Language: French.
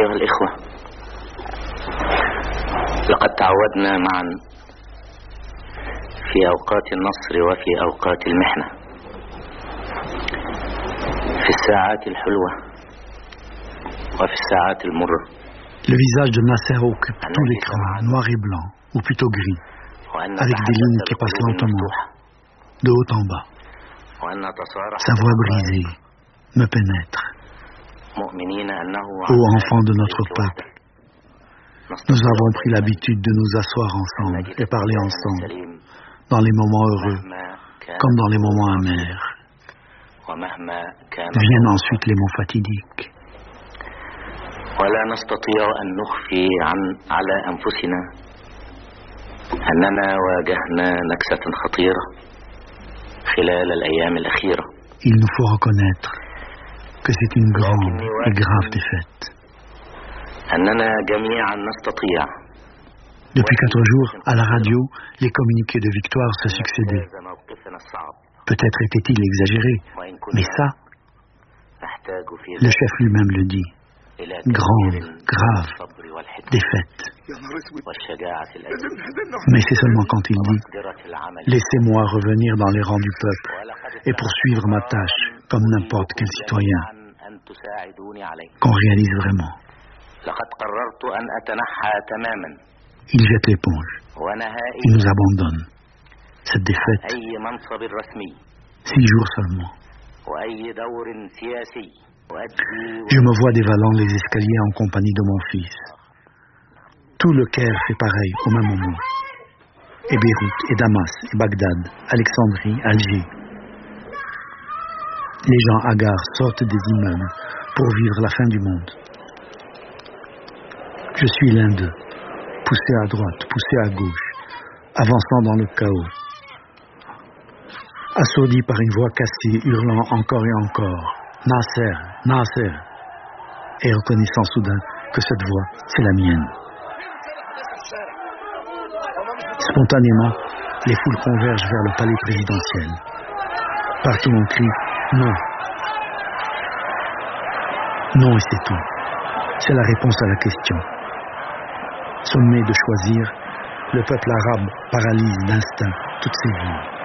أيها الإخوة، لقد تعودنا معا في أوقات النصر وفي أوقات المحنة، في الساعات الحلوة وفي الساعات المرة. Le visage de Nasser occupe tout l'écran, noir et blanc, ou plutôt gris, avec des lignes qui passent lentement, de haut en bas. Sa voix brisée me pénètre. Ô enfants de notre peuple, nous avons pris l'habitude de nous asseoir ensemble et parler ensemble, dans les moments heureux comme dans les moments amers. Viennent ensuite les mots fatidiques. ولا نستطيع أن نخفي على أنفسنا أننا واجهنا نكسة خطيرة خلال الأيام الأخيرة. Il nous faut reconnaître que c'est une grande et grave défaite. أننا جميعا نستطيع. Depuis 4 jours, à la radio, les communiqués de victoire se succédaient. Peut-être était-il exagéré, mais ça, le chef lui-même le dit. Grande, grave, défaite. Mais c'est seulement quand il dit « Laissez-moi revenir dans les rangs du peuple et poursuivre ma tâche comme n'importe quel citoyen » qu'on réalise vraiment. Il jette l'éponge. Il nous abandonne. Cette défaite, 6 jours seulement. Je me vois dévalant les escaliers en compagnie de mon fils. Tout le Caire fait pareil au même moment. Et Beyrouth, et Damas, et Bagdad, Alexandrie, Alger. Les gens hagards sortent des immeubles pour vivre la fin du monde. Je suis l'un d'eux, poussé à droite, poussé à gauche, avançant dans le chaos. Assourdi par une voix cassée, hurlant encore et encore. Nasser, Nasser, et reconnaissant soudain que cette voix, c'est la mienne. Spontanément, les foules convergent vers le palais présidentiel. Partout on crie « Non ». Non et c'est tout. C'est la réponse à la question. Sommé de choisir, le peuple arabe paralyse d'instinct toutes ses villes.